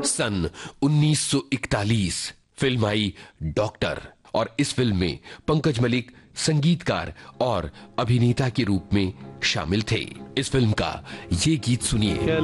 सन 1941 film आई doctor, और इस film में पंकज मलिक संगीतकार और अभिनेता के रूप में शामिल थे। इस फिल्म का ये गीत सुनिए।